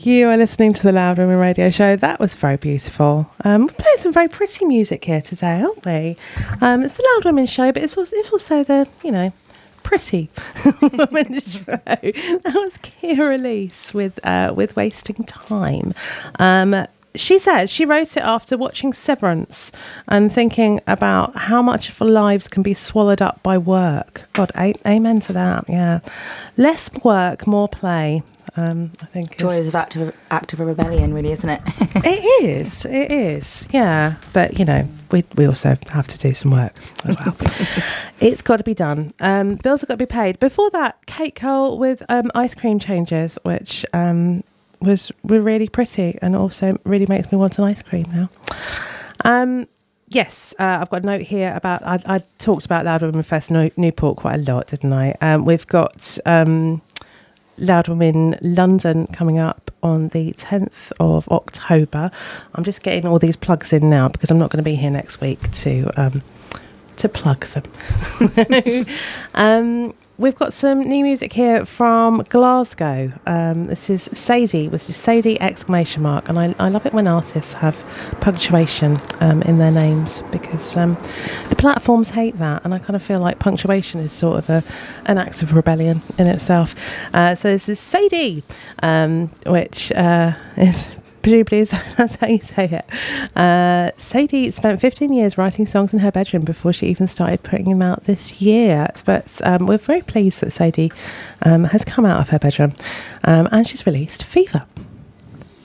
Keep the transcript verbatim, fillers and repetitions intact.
You are listening to the Loud Women Radio Show. That was very beautiful. Um, we're playing some very pretty music here today, aren't we? Um, it's the Loud Women Show, but it's also, it's also the, you know, pretty women show. That was Kira Elise with uh, with Wasting Time. Um, she says she wrote it after watching Severance and thinking about how much of our lives can be swallowed up by work. God, a- amen to that. Yeah, less work, more play. Um, I think joy is an act of, act of a rebellion, really, isn't it? It is. It is. Yeah, but you know, we we also have to do some work as well. It's got to be done. Um, bills have got to be paid. Before that, Kate Cole with um, Ice Cream Changes, which um, was were really pretty and also really makes me want an ice cream now. Um, yes, uh, I've got a note here about. I, I talked about Loud Women Fest Newport quite a lot, didn't I? Um, we've got. Um, Loud Women London coming up on the tenth of October. I'm just getting all these plugs in now because I'm not going to be here next week to um, to plug them. um, we've got some new music here from Glasgow. Um, this is Sadie, which is Sadie exclamation mark, and I, I love it when artists have punctuation um, in their names because um, the platforms hate that, and I kind of feel like punctuation is sort of a an act of rebellion in itself. Uh, so this is Sadie, um, which uh, is presumably that's how you say it. Uh, Sadie spent fifteen years writing songs in her bedroom before she even started putting them out this year. But um, we're very pleased that Sadie um, has come out of her bedroom um, and she's released Fever.